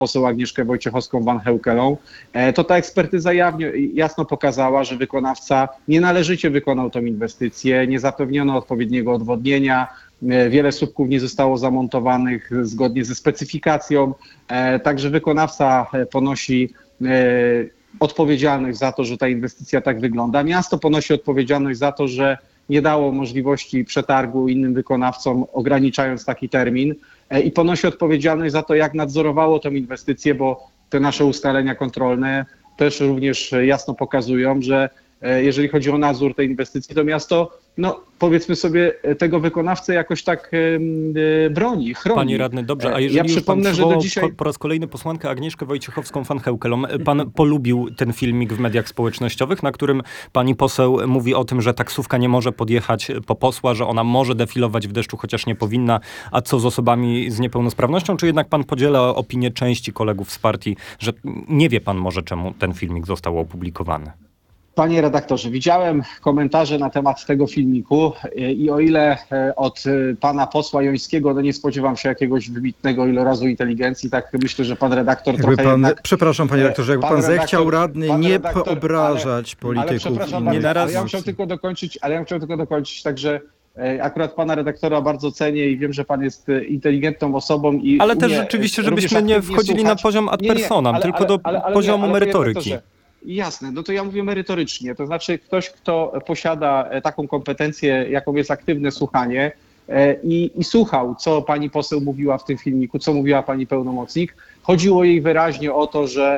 poseł Agnieszkę Wojciechowską-Van Heukelą, to ta ekspertyza jasno pokazała, że wykonawca nienależycie wykonał tą inwestycję, nie zapewniono odpowiedniego odwodnienia, wiele słupków nie zostało zamontowanych zgodnie ze specyfikacją, także wykonawca ponosi odpowiedzialność za to, że ta inwestycja tak wygląda. Miasto ponosi odpowiedzialność za to, że nie dało możliwości przetargu innym wykonawcom, ograniczając taki termin, i ponosi odpowiedzialność za to, jak nadzorowało tę inwestycję, bo te nasze ustalenia kontrolne też również jasno pokazują, że jeżeli chodzi o nadzór tej inwestycji, to miasto, powiedzmy sobie, tego wykonawcę jakoś tak broni, chroni. Panie radny, dobrze, a jeżeli już pan przywołał po raz kolejny posłankę Agnieszkę Wojciechowską-Van Heukelą, pan polubił ten filmik w mediach społecznościowych, na którym pani poseł mówi o tym, że taksówka nie może podjechać po posła, że ona może defilować w deszczu, chociaż nie powinna, a co z osobami z niepełnosprawnością, czy jednak pan podziela opinię części kolegów z partii, że nie wie pan może, czemu ten filmik został opublikowany? Panie redaktorze, widziałem komentarze na temat tego filmiku i o ile od pana posła Jońskiego nie spodziewam się jakiegoś wybitnego ilorazu inteligencji, tak myślę, że pan redaktor Przepraszam, panie redaktorze, jakby pan zechciał radny nie obrażać polityków. Ale ja chciałem tylko dokończyć, także akurat pana redaktora bardzo cenię i wiem, że pan jest inteligentną osobą. Ale też rzeczywiście, żebyśmy nie wchodzili na poziom ad personam, tylko do poziomu merytoryki. Jasne, to ja mówię merytorycznie, to znaczy ktoś, kto posiada taką kompetencję, jaką jest aktywne słuchanie i słuchał, co pani poseł mówiła w tym filmiku, co mówiła pani pełnomocnik. Chodziło jej wyraźnie o to, że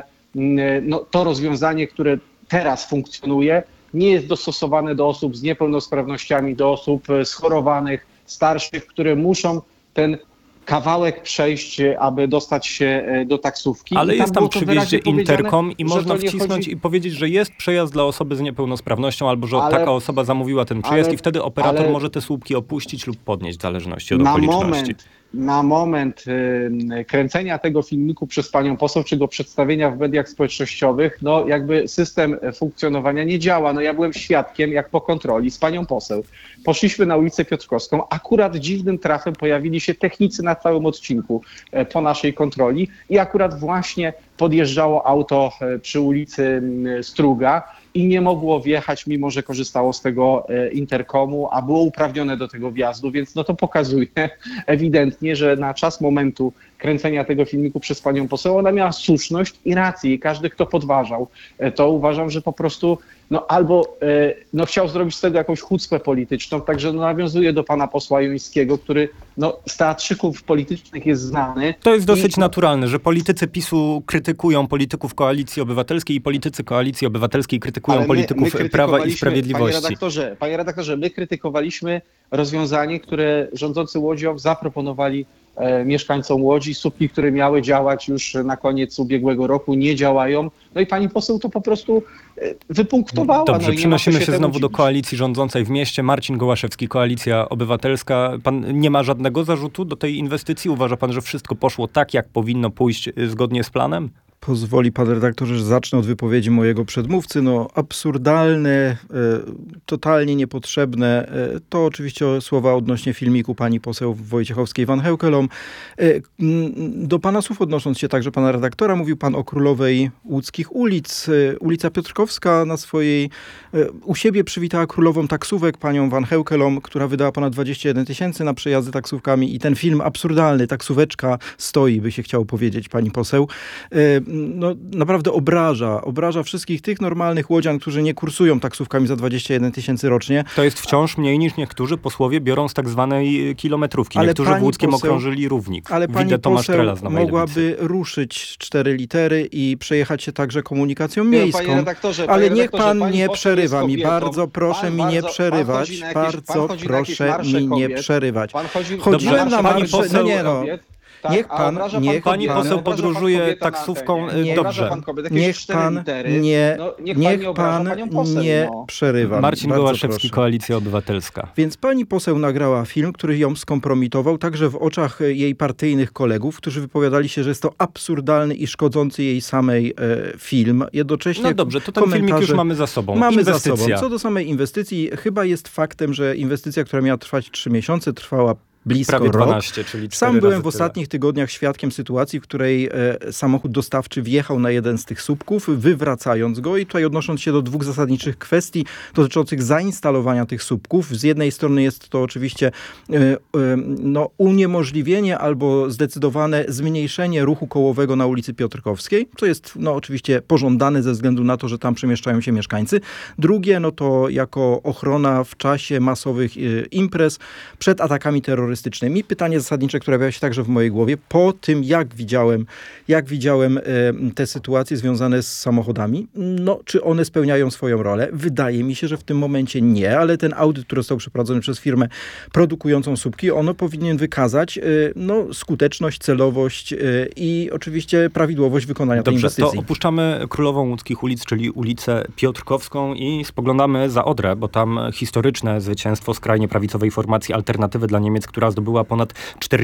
to rozwiązanie, które teraz funkcjonuje, nie jest dostosowane do osób z niepełnosprawnościami, do osób schorowanych, starszych, które muszą ten kawałek przejść, aby dostać się do taksówki. Ale jest tam przy wjeździe interkom i można wcisnąć i powiedzieć, że jest przejazd dla osoby z niepełnosprawnością, albo że taka osoba zamówiła ten przejazd i wtedy operator może te słupki opuścić lub podnieść w zależności od okoliczności. Na moment kręcenia tego filmiku przez panią poseł, czy go przedstawienia w mediach społecznościowych, jakby system funkcjonowania nie działa. Ja byłem świadkiem, jak po kontroli z panią poseł poszliśmy na ulicę Piotrkowską, akurat dziwnym trafem pojawili się technicy na całym odcinku po naszej kontroli i akurat właśnie podjeżdżało auto przy ulicy Struga i nie mogło wjechać, mimo że korzystało z tego interkomu, a było uprawnione do tego wjazdu, więc to pokazuje ewidentnie, że na czas momentu kręcenia tego filmiku przez panią poseł ona miała słuszność i rację i każdy, kto podważał, to uważam, że po prostu albo chciał zrobić z tego jakąś chucpę polityczną, także nawiązuje do pana posła Jońskiego, który z teatrzyków politycznych jest znany. To jest dosyć naturalne, że politycy PiS-u krytykują polityków Koalicji Obywatelskiej i politycy Koalicji Obywatelskiej krytykują polityków Prawa i Sprawiedliwości. Panie redaktorze, my krytykowaliśmy rozwiązanie, które rządzący Łodzią zaproponowali mieszkańcom Łodzi. Słupki, które miały działać już na koniec ubiegłego roku, nie działają. I pani poseł to po prostu wypunktowała. Dobrze, przenosimy się znowu do koalicji rządzącej w mieście. Marcin Gołaszewski, Koalicja Obywatelska. Pan nie ma żadnego zarzutu do tej inwestycji? Uważa pan, że wszystko poszło tak, jak powinno pójść zgodnie z planem? Pozwoli pan redaktorze, że zacznę od wypowiedzi mojego przedmówcy. Absurdalne, totalnie niepotrzebne. To oczywiście słowa odnośnie filmiku pani poseł Wojciechowskiej-Van Heukelom. Do pana słów odnosząc się także pana redaktora, mówił pan o królowej łódzkich ulic. Ulica Piotrkowska u siebie przywitała królową taksówek, panią Van Heukelom, która wydała ponad 21 000 na przejazdy taksówkami i ten film absurdalny, taksóweczka stoi, by się chciało powiedzieć, pani poseł. Naprawdę obraża wszystkich tych normalnych łodzian, którzy nie kursują taksówkami za 21 000 rocznie. To jest wciąż mniej niż niektórzy posłowie biorą z tak zwanej kilometrówki. Niektórzy w Łódzkiem okrążyli Równik. Ale pani poseł mogłaby ruszyć 4 litery i przejechać się także komunikacją miejską. Ale niech pan nie przerywa mi. Bardzo proszę mi nie przerywać. Bardzo proszę mi nie przerywać. Chodziłem na marsze. Pani poseł podróżuje taksówką dobrze. Niech pan nie przerywa. Marcin Gołaszewski, Koalicja Obywatelska. Więc pani poseł nagrała film, który ją skompromitował także w oczach jej partyjnych kolegów, którzy wypowiadali się, że jest to absurdalny i szkodzący jej samej film. Jednocześnie dobrze, to ten filmik już mamy za sobą. Za sobą. Co do samej inwestycji, chyba jest faktem, że inwestycja, która miała trwać 3 miesiące, trwała blisko prawie rok. 12, czyli 4 Sam byłem razy w ostatnich tygodniach świadkiem sytuacji, w której samochód dostawczy wjechał na jeden z tych słupków, wywracając go i tutaj odnosząc się do dwóch zasadniczych kwestii dotyczących zainstalowania tych słupków. Z jednej strony jest to oczywiście uniemożliwienie albo zdecydowane zmniejszenie ruchu kołowego na ulicy Piotrkowskiej, co jest oczywiście pożądane ze względu na to, że tam przemieszczają się mieszkańcy. Drugie, to jako ochrona w czasie masowych imprez przed atakami terrorystycznymi. Pytanie zasadnicze, które pojawia się także w mojej głowie, po tym jak widziałem te sytuacje związane z samochodami, czy one spełniają swoją rolę? Wydaje mi się, że w tym momencie nie, ale ten audyt, który został przeprowadzony przez firmę produkującą słupki, ono powinien wykazać skuteczność, celowość i oczywiście prawidłowość wykonania tej inwestycji. Dobrze, to opuszczamy Królową Łódzkich Ulic, czyli ulicę Piotrkowską i spoglądamy za Odrę, bo tam historyczne zwycięstwo skrajnie prawicowej formacji Alternatywy dla Niemiec, która zdobyła ponad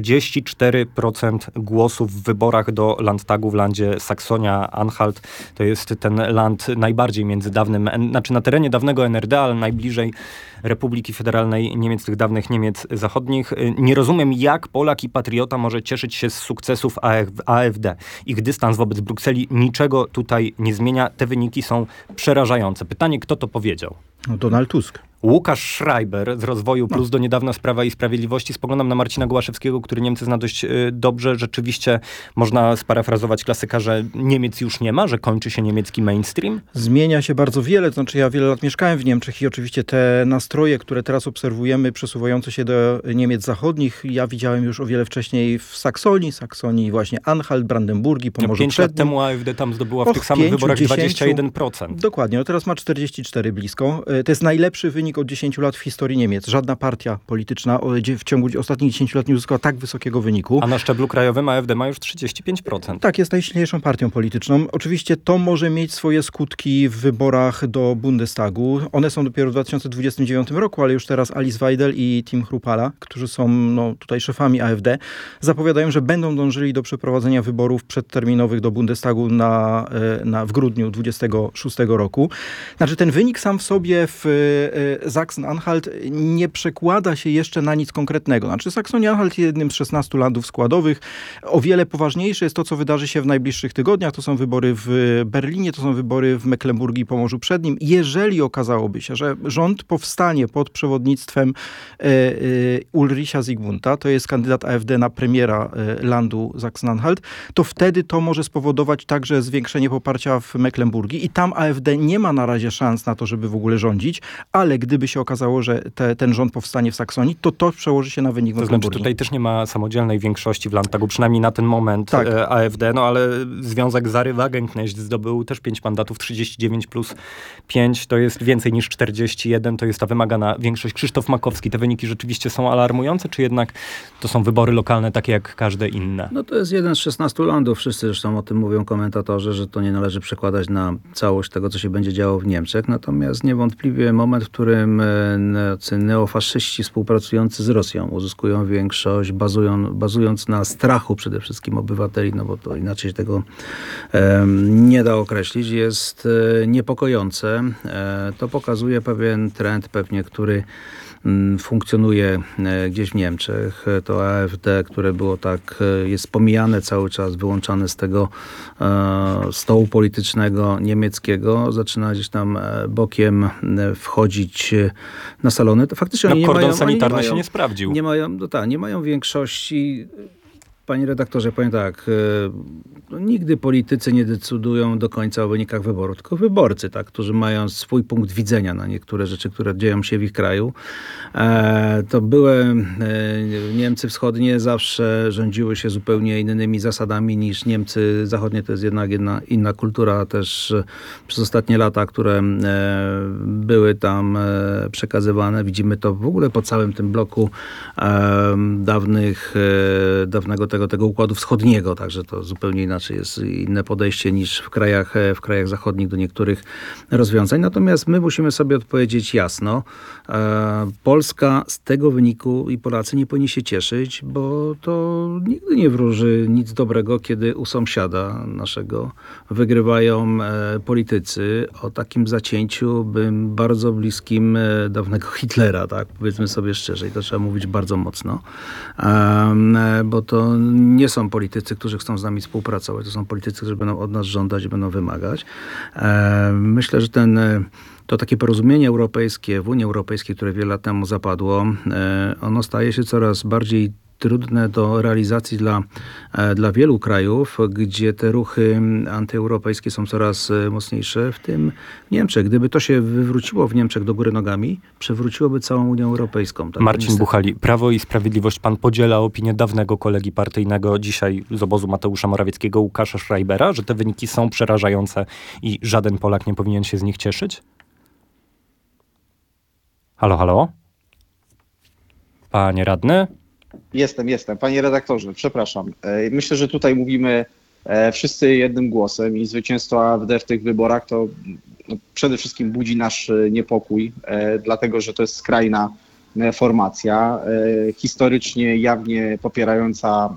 44% głosów w wyborach do Landtagu w landzie Saksonia-Anhalt. To jest ten land najbardziej na terenie dawnego NRD, ale najbliżej Republiki Federalnej Niemiec, tych dawnych Niemiec zachodnich. Nie rozumiem, jak Polak i patriota może cieszyć się z sukcesów AfD. Ich dystans wobec Brukseli niczego tutaj nie zmienia. Te wyniki są przerażające. Pytanie, kto to powiedział? Donald Tusk. Łukasz Schreiber z Rozwoju Plus do niedawna z Prawa i Sprawiedliwości. Spoglądam na Marcina Gołaszewskiego, który Niemcy zna dość dobrze. Rzeczywiście można sparafrazować klasyka, że Niemiec już nie ma, że kończy się niemiecki mainstream? Zmienia się bardzo wiele. To znaczy ja wiele lat mieszkałem w Niemczech i oczywiście te nastroje, które teraz obserwujemy, przesuwające się do Niemiec zachodnich, ja widziałem już o wiele wcześniej w Saksonii właśnie Anhalt, Brandenburgii, Pomorzu 5 lat temu AfD tam zdobyła w tych samych wyborach 21%. Dokładnie, teraz ma 44 blisko. To jest najlepszy wynik od 10 lat w historii Niemiec. Żadna partia polityczna w ciągu ostatnich 10 lat nie uzyskała tak wysokiego wyniku. A na szczeblu krajowym AfD ma już 35%. Tak, jest najsilniejszą partią polityczną. Oczywiście to może mieć swoje skutki w wyborach do Bundestagu. One są dopiero w 2029 roku, ale już teraz Alice Weidel i Tim Chrupalla, którzy są tutaj szefami AfD, zapowiadają, że będą dążyli do przeprowadzenia wyborów przedterminowych do Bundestagu w grudniu 2026 roku. Znaczy ten wynik sam w sobie w Sachsen-Anhalt nie przekłada się jeszcze na nic konkretnego. Znaczy Saksonia-Anhalt jest jednym z 16 landów składowych. O wiele poważniejsze jest to, co wydarzy się w najbliższych tygodniach. To są wybory w Berlinie, to są wybory w Mecklenburgii i Pomorzu Przednim. Jeżeli okazałoby się, że rząd powstanie pod przewodnictwem Ulricha Zygmunta, to jest kandydat AfD na premiera landu Sachsen-Anhalt, to wtedy to może spowodować także zwiększenie poparcia w Mecklenburgii i tam AfD nie ma na razie szans na to, żeby w ogóle rządzić, ale gdyby się okazało, że ten rząd powstanie w Saksonii, to przełoży się na wynik w Mecklenburgii. To znaczy tutaj też nie ma samodzielnej większości w Landtagu, przynajmniej na ten moment tak. AfD, ale Związek Zary Wagenknecht zdobył też 5 mandatów, 39 plus 5, to jest więcej niż 41, to jest ta wymagana większość. Krzysztof Makowski, te wyniki rzeczywiście są alarmujące, czy jednak to są wybory lokalne takie jak każde inne? To jest jeden z 16 landów, wszyscy zresztą o tym mówią komentatorzy, że to nie należy przekładać na całość tego, co się będzie działo w Niemczech, natomiast niewątpliwie moment, w którym neofaszyści współpracujący z Rosją uzyskują większość, bazując na strachu przede wszystkim obywateli, bo to inaczej się tego nie da określić, jest niepokojące. To pokazuje pewien trend pewnie, który funkcjonuje gdzieś w Niemczech. To AfD, które było jest pomijane cały czas, wyłączane z tego stołu politycznego niemieckiego, zaczyna gdzieś tam bokiem wchodzić na salony. To faktycznie kordon sanitarny się nie sprawdził. Nie mają większości. Panie redaktorze, powiem tak, nigdy politycy nie decydują do końca o wynikach wyborów, tylko wyborcy, którzy mają swój punkt widzenia na niektóre rzeczy, które dzieją się w ich kraju. To były Niemcy wschodnie zawsze rządziły się zupełnie innymi zasadami niż Niemcy zachodnie. To jest jednak inna kultura też przez ostatnie lata, które były tam przekazywane. Widzimy to w ogóle po całym tym bloku dawnego tego tego Układu Wschodniego, także to zupełnie inaczej jest inne podejście niż w krajach zachodnich do niektórych rozwiązań. Natomiast my musimy sobie odpowiedzieć jasno. Polska z tego wyniku i Polacy nie powinni się cieszyć, bo to nigdy nie wróży nic dobrego, kiedy u sąsiada naszego wygrywają politycy o takim zacięciu bardzo bliskim dawnego Hitlera, tak? Powiedzmy sobie szczerze, i to trzeba mówić bardzo mocno, bo to nie są politycy, którzy chcą z nami współpracować, to są politycy, którzy będą od nas żądać i będą wymagać. Myślę, że to takie porozumienie europejskie w Unii Europejskiej, które wiele lat temu zapadło, ono staje się coraz bardziej trudne do realizacji dla wielu krajów, gdzie te ruchy antyeuropejskie są coraz mocniejsze, w tym Niemczech. Gdyby to się wywróciło w Niemczech do góry nogami, przewróciłoby całą Unię Europejską. Tak, Marcin Buchali, Prawo i Sprawiedliwość. Pan podziela opinię dawnego kolegi partyjnego, dzisiaj z obozu Mateusza Morawieckiego, Łukasza Schreibera, że te wyniki są przerażające i żaden Polak nie powinien się z nich cieszyć? Halo, halo? Panie radny? Jestem. Panie redaktorze, przepraszam. Myślę, że tutaj mówimy wszyscy jednym głosem i zwycięstwo AfD w tych wyborach to przede wszystkim budzi nasz niepokój, dlatego że to jest skrajna formacja, historycznie jawnie popierająca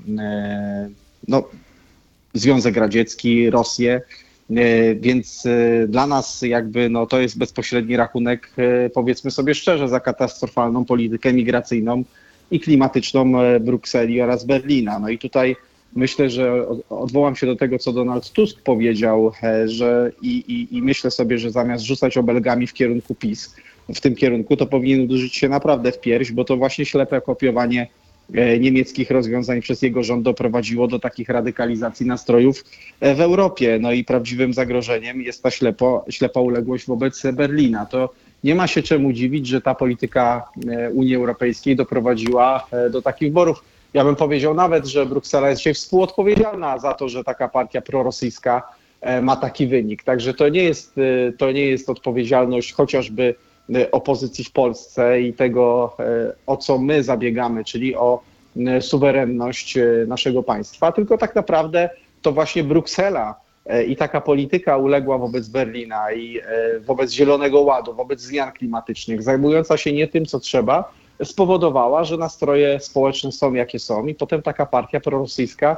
Związek Radziecki, Rosję, więc dla nas jakby to jest bezpośredni rachunek, powiedzmy sobie szczerze, za katastrofalną politykę migracyjną i klimatyczną Brukseli oraz Berlina. No i tutaj myślę, że odwołam się do tego, co Donald Tusk powiedział, że i myślę sobie, że zamiast rzucać obelgami w kierunku PiS, w tym kierunku, to powinien uderzyć się naprawdę w pierś, bo to właśnie ślepe kopiowanie niemieckich rozwiązań przez jego rząd doprowadziło do takich radykalizacji nastrojów w Europie. No i prawdziwym zagrożeniem jest ta ślepa uległość wobec Berlina. To nie ma się czemu dziwić, że ta polityka Unii Europejskiej doprowadziła do takich wyborów. Ja bym powiedział nawet, że Bruksela jest dzisiaj współodpowiedzialna za to, że taka partia prorosyjska ma taki wynik. Także to nie jest odpowiedzialność chociażby opozycji w Polsce i tego, o co my zabiegamy, czyli o suwerenność naszego państwa, tylko tak naprawdę to właśnie Bruksela i taka polityka uległa wobec Berlina i wobec Zielonego Ładu, wobec zmian klimatycznych, zajmująca się nie tym, co trzeba, spowodowała, że nastroje społeczne są, jakie są i potem taka partia prorosyjska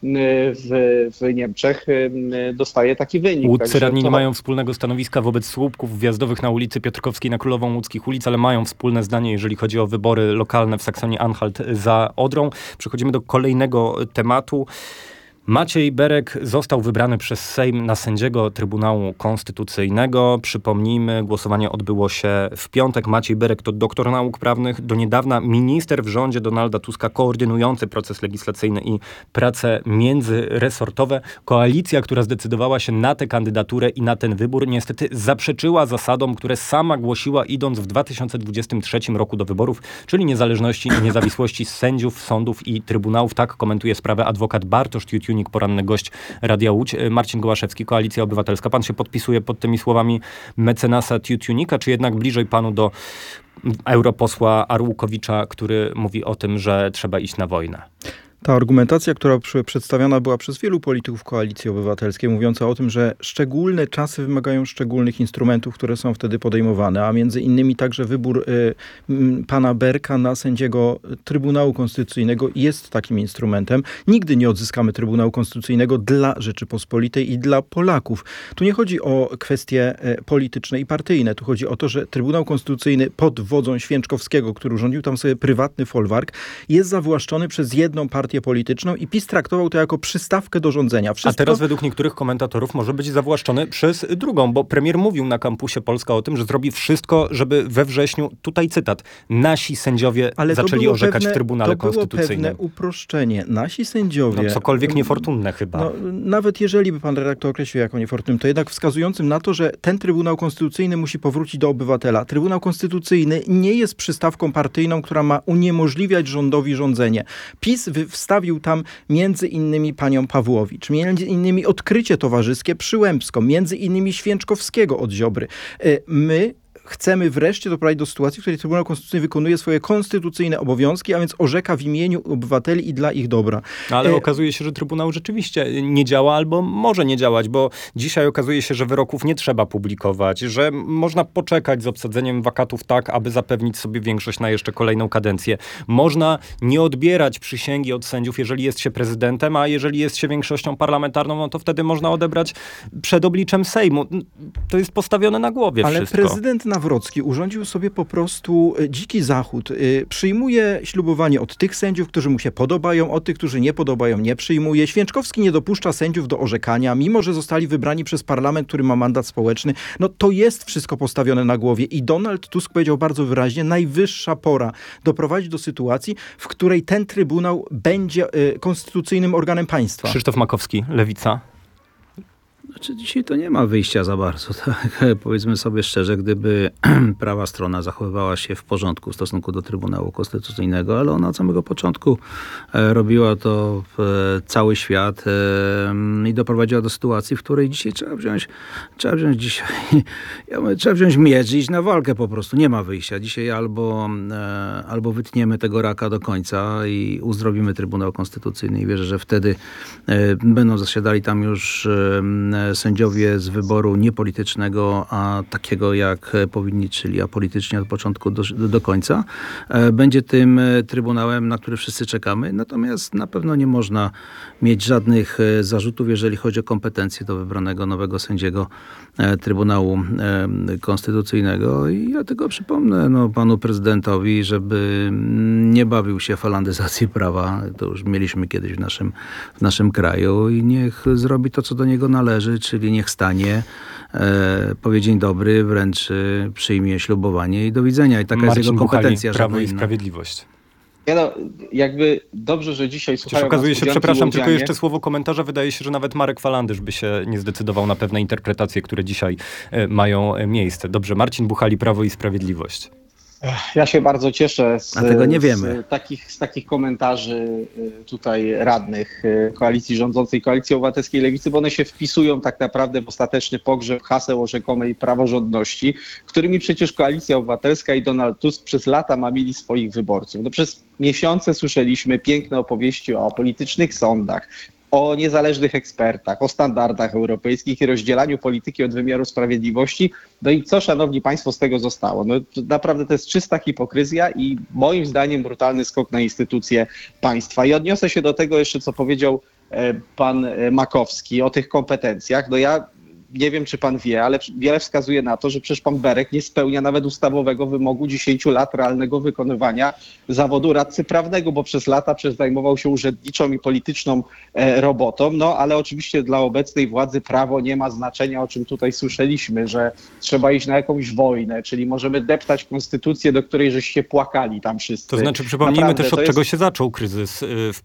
w Niemczech dostaje taki wynik. Łódzcy radni nie mają wspólnego stanowiska wobec słupków wjazdowych na ulicy Piotrkowskiej na Królową Łódzkich Ulic, ale mają wspólne zdanie, jeżeli chodzi o wybory lokalne w Saksonii-Anhalt za Odrą. Przechodzimy do kolejnego tematu. Maciej Berek został wybrany przez Sejm na sędziego Trybunału Konstytucyjnego. Przypomnijmy, głosowanie odbyło się w piątek. Maciej Berek to doktor nauk prawnych, do niedawna minister w rządzie Donalda Tuska, koordynujący proces legislacyjny i prace międzyresortowe. Koalicja, która zdecydowała się na tę kandydaturę i na ten wybór, niestety zaprzeczyła zasadom, które sama głosiła, idąc w 2023 roku do wyborów, czyli niezależności i niezawisłości sędziów, sądów i trybunałów. Tak komentuje sprawę adwokat Bartosz Tiutiunik, poranny gość Radia Łódź. Marcin Gołaszewski, Koalicja Obywatelska. Pan się podpisuje pod tymi słowami mecenasa Tiutiunika, czy jednak bliżej panu do europosła Arłukowicza, który mówi o tym, że trzeba iść na wojnę? Ta argumentacja, która przedstawiana była przez wielu polityków Koalicji Obywatelskiej, mówiąca o tym, że szczególne czasy wymagają szczególnych instrumentów, które są wtedy podejmowane, a między innymi także wybór pana Berka na sędziego Trybunału Konstytucyjnego jest takim instrumentem. Nigdy nie odzyskamy Trybunału Konstytucyjnego dla Rzeczypospolitej i dla Polaków. Tu nie chodzi o kwestie polityczne i partyjne. Tu chodzi o to, że Trybunał Konstytucyjny pod wodzą Święczkowskiego, który urządził tam sobie prywatny folwark, jest zawłaszczony przez jedną partię polityczną i PiS traktował to jako przystawkę do rządzenia. A teraz według niektórych komentatorów może być zawłaszczony przez drugą, bo premier mówił na kampusie Polska o tym, że zrobi wszystko, żeby we wrześniu, tutaj cytat, nasi sędziowie zaczęli orzekać w Trybunale Konstytucyjnym. To było pewne uproszczenie. Nasi sędziowie... Cokolwiek niefortunne chyba. Nawet jeżeli by pan redaktor określił jako niefortunnym, to jednak wskazującym na to, że ten Trybunał Konstytucyjny musi powrócić do obywatela. Trybunał Konstytucyjny nie jest przystawką partyjną, która ma uniemożliwiać rządowi rządzenie. PiS wstawił tam między innymi panią Pawłowicz, między innymi Odkrycie Towarzyskie Przyłębską, między innymi Święczkowskiego od Ziobry. My chcemy wreszcie doprowadzić do sytuacji, w której Trybunał Konstytucyjny wykonuje swoje konstytucyjne obowiązki, a więc orzeka w imieniu obywateli i dla ich dobra. Ale okazuje się, że Trybunał rzeczywiście nie działa albo może nie działać, bo dzisiaj okazuje się, że wyroków nie trzeba publikować, że można poczekać z obsadzeniem wakatów tak, aby zapewnić sobie większość na jeszcze kolejną kadencję. Można nie odbierać przysięgi od sędziów, jeżeli jest się prezydentem, a jeżeli jest się większością parlamentarną, no to wtedy można odebrać przed obliczem Sejmu. To jest postawione na głowie Ale wszystko. prezydent Nawrocki urządził sobie po prostu dziki zachód. Przyjmuje ślubowanie od tych sędziów, którzy mu się podobają, od tych, którzy nie podobają, nie przyjmuje. Święczkowski nie dopuszcza sędziów do orzekania, mimo że zostali wybrani przez parlament, który ma mandat społeczny. No to jest wszystko postawione na głowie i Donald Tusk powiedział bardzo wyraźnie, najwyższa pora doprowadzić do sytuacji, w której ten Trybunał będzie konstytucyjnym organem państwa. Krzysztof Makowski, Lewica. Znaczy dzisiaj to nie ma wyjścia za bardzo. Tak? Powiedzmy sobie szczerze, gdyby prawa strona zachowywała się w porządku w stosunku do Trybunału Konstytucyjnego, ale ona od samego początku robiła to cały świat i doprowadziła do sytuacji, w której dzisiaj trzeba wziąć miecz i iść na walkę po prostu. Nie ma wyjścia. Dzisiaj albo wytniemy tego raka do końca i uzdrowimy Trybunał Konstytucyjny i wierzę, że wtedy będą zasiadali tam już sędziowie z wyboru niepolitycznego, a takiego jak powinni, czyli apolitycznie od początku do końca. Będzie tym trybunałem, na który wszyscy czekamy. Natomiast na pewno nie można mieć żadnych zarzutów, jeżeli chodzi o kompetencje do wybranego nowego sędziego Trybunału Konstytucyjnego. I ja tylko przypomnę panu prezydentowi, żeby nie bawił się falandyzacji prawa. To już mieliśmy kiedyś w naszym kraju i niech zrobi to, co do niego należy, czyli niech stanie, powie dzień dobry, wręczy, przyjmie ślubowanie i do widzenia. I taka Marcin jest jego kompetencja. Buchali, Prawo i Sprawiedliwość. Jakby dobrze, że dzisiaj słuchają. Okazuje się, przepraszam, tylko jeszcze słowo komentarza. Wydaje się, że nawet Marek Falandysz by się nie zdecydował na pewne interpretacje, które dzisiaj mają miejsce. Dobrze, Marcin Buchali, Prawo i Sprawiedliwość. Ja się bardzo cieszę z takich komentarzy tutaj radnych koalicji rządzącej, Koalicji Obywatelskiej, Lewicy, bo one się wpisują tak naprawdę w ostateczny pogrzeb haseł o rzekomej praworządności, którymi przecież Koalicja Obywatelska i Donald Tusk przez lata mamili swoich wyborców. No przez miesiące słyszeliśmy piękne opowieści o politycznych sądach, o niezależnych ekspertach, o standardach europejskich i rozdzielaniu polityki od wymiaru sprawiedliwości. No i co, szanowni państwo, z tego zostało? No naprawdę to jest czysta hipokryzja i moim zdaniem brutalny skok na instytucje państwa. I odniosę się do tego jeszcze, co powiedział pan Makowski o tych kompetencjach. No ja nie wiem, czy pan wie, ale wiele wskazuje na to, że przecież pan Berek nie spełnia nawet ustawowego wymogu 10 lat realnego wykonywania zawodu radcy prawnego, bo przez lata zajmował się urzędniczą i polityczną robotą. No ale oczywiście dla obecnej władzy prawo nie ma znaczenia, o czym tutaj słyszeliśmy, że trzeba iść na jakąś wojnę, czyli możemy deptać konstytucję, do której żeście płakali tam wszyscy. To znaczy przypomnijmy naprawdę, też, od czego się zaczął kryzys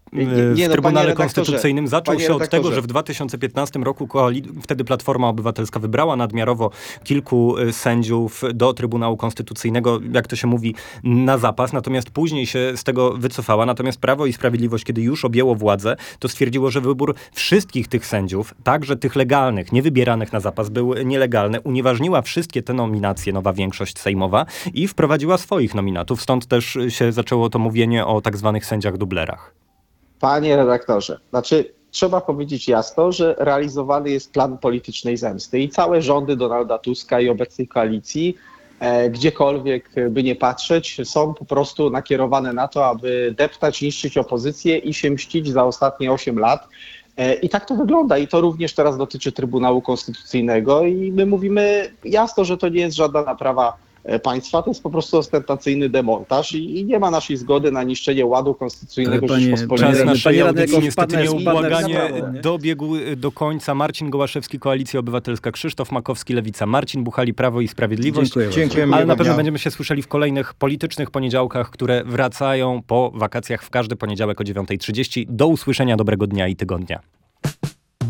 w Trybunale Konstytucyjnym. Zaczął się od tego, że w 2015 roku wtedy Platforma Obywatelska wybrała nadmiarowo kilku sędziów do Trybunału Konstytucyjnego, jak to się mówi, na zapas, natomiast później się z tego wycofała. Natomiast Prawo i Sprawiedliwość, kiedy już objęło władzę, to stwierdziło, że wybór wszystkich tych sędziów, także tych legalnych, niewybieranych na zapas, był nielegalny. Unieważniła wszystkie te nominacje, nowa większość sejmowa i wprowadziła swoich nominatów. Stąd też się zaczęło to mówienie o tak zwanych sędziach dublerach. Panie redaktorze, trzeba powiedzieć jasno, że realizowany jest plan politycznej zemsty i całe rządy Donalda Tuska i obecnej koalicji, gdziekolwiek by nie patrzeć, są po prostu nakierowane na to, aby deptać, niszczyć opozycję i się mścić za ostatnie 8 lat. I tak to wygląda i to również teraz dotyczy Trybunału Konstytucyjnego i my mówimy jasno, że to nie jest żadna naprawa państwa, to jest po prostu ostentacyjny demontaż i nie ma naszej zgody na niszczenie ładu konstytucyjnego Rzeczypospolitej. Czas naszej audycji niestety nieubłaganie dobiegł do końca. Marcin Gołaszewski, Koalicja Obywatelska, Krzysztof Makowski, Lewica, Marcin Buchali, Prawo i Sprawiedliwość. Dziękujemy. Ale na pewno będziemy się słyszeli w kolejnych politycznych poniedziałkach, które wracają po wakacjach w każdy poniedziałek o 9:30. Do usłyszenia, dobrego dnia i tygodnia.